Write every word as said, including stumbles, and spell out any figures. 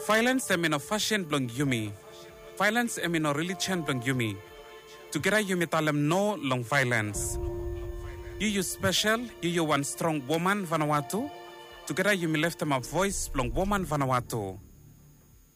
Violence em ino fashion blong yumi. Violence em ino religion blong yumi. Together yumi talem no long violence. You you special, you you one strong woman Vanuatu. Together yumi left them a voice blong woman Vanuatu.